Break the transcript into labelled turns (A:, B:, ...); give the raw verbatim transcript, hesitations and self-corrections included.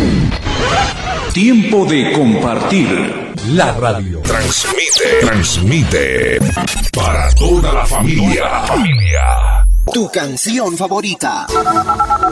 A: Tiempo de compartir.
B: La radio
C: transmite, transmite para toda la familia.
D: Tu canción favorita.